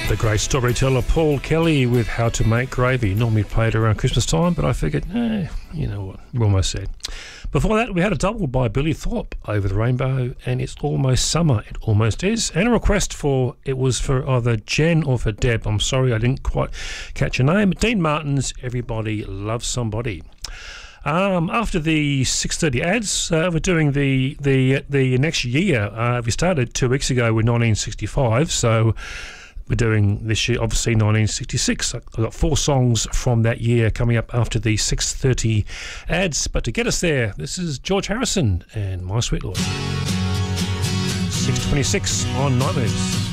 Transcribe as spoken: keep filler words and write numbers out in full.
The great storyteller Paul Kelly with How to Make Gravy. Normally played around Christmas time, but I figured, eh, you know what, we're almost there. Before that, we had a double by Billy Thorpe, Over the Rainbow, and It's Almost Summer, It Almost Is, and a request for, it was for either Jen or for Deb. I'm sorry, I didn't quite catch your name. Dean Martin's Everybody Loves Somebody. Um, after the six thirty ads, uh, we're doing the the the next year. Uh, we started two weeks ago with nineteen sixty-five, so we're doing this year, obviously, nineteen sixty-six. I've got four songs from that year coming up after the six thirty ads. But to get us there, this is George Harrison and My Sweet Lord. six twenty-six on Night Moves.